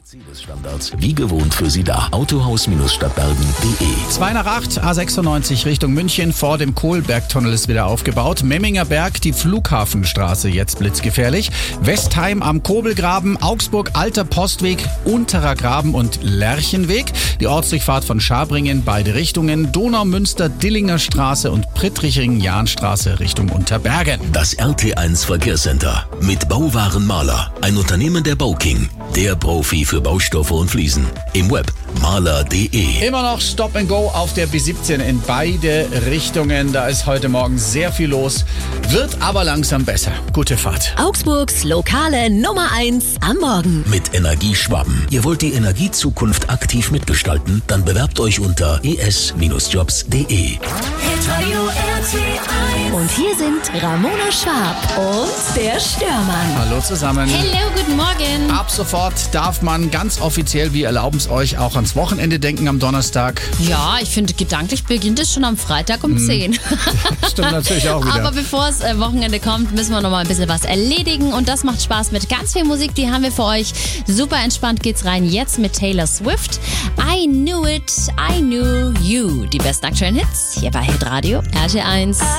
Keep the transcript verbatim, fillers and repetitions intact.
Mercedes-Standards wie gewohnt für Sie da. Autohaus-Stadtbergen punkt de. zwei nach acht, A sechsundneunzig Richtung München. Vor dem Kohlbergtunnel ist wieder aufgebaut. Memminger Berg, die Flughafenstraße, jetzt blitzgefährlich. Westheim am Kobelgraben, Augsburg, Alter Postweg, Unterer Graben und Lerchenweg. Die Ortsdurchfahrt von Schabringen, beide Richtungen. Donaumünster, Dillinger Straße und Prittringen-Jahnstraße Richtung Unterbergen. Das R T eins Verkehrscenter mit Bauwarenmaler. Ein Unternehmen der Bauking. Der Profi für Baustoffe und Fliesen. Im Web maler punkt de. Immer noch Stop and Go auf der B siebzehn in beide Richtungen. Da ist heute Morgen sehr viel los. Wird aber langsam besser. Gute Fahrt. Augsburgs lokale Nummer eins am Morgen. Mit Energieschwaben. Ihr wollt die Energiezukunft aktiv mitgestalten? Dann bewerbt euch unter e s Jobs punkt de. Und hier sind Ramona Schwab und der Störmann. Hallo zusammen. Hallo, guten Morgen. Ab sofort darf man ganz offiziell, wir erlauben es euch, auch ans Wochenende denken am Donnerstag. Ja, ich finde, gedanklich beginnt es schon am Freitag um zehn. Stimmt natürlich auch wieder. Aber bevor es äh, Wochenende kommt, müssen wir noch mal ein bisschen was erledigen. Und das macht Spaß mit ganz viel Musik, die haben wir für euch. Super entspannt geht's rein jetzt mit Taylor Swift. I Knew It, I Knew You. Die besten aktuellen Hits hier bei Hitradio R T eins.